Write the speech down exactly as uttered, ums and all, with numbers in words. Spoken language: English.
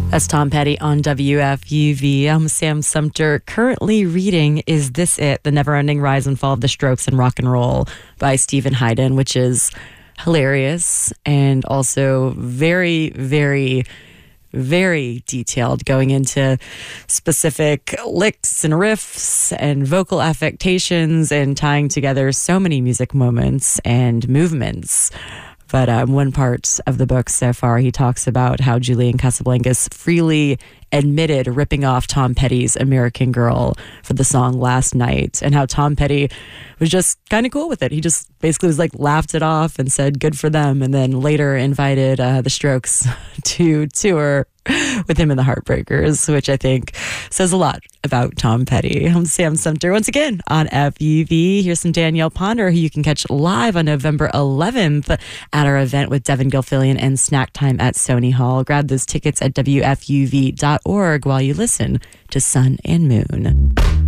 That's Tom Petty on W F U V. I'm Sam Sumter. Currently reading Is This It? The Never-Ending Rise and Fall of the Strokes in Rock and Roll by Stephen Hayden, which is hilarious and also very, very, very detailed, going into specific licks and riffs and vocal affectations and tying together so many music moments and movements. But um, one part of the book so far, he talks about how Julian Casablancas freely admitted ripping off Tom Petty's American Girl for the song Last Night, and how Tom Petty was just kind of cool with it. He just basically was like, laughed it off and said good for them, and then later invited uh, the Strokes to tour with him and the Heartbreakers, which I think says a lot about Tom Petty. I'm Sam Sumter once again on F U V. Here's some Danielle Ponder, who you can catch live on November eleventh at our event with Devin Gilfillian and Snack Time at Sony Hall. Grab those tickets at W F U V dot org while you listen to Sun and Moon.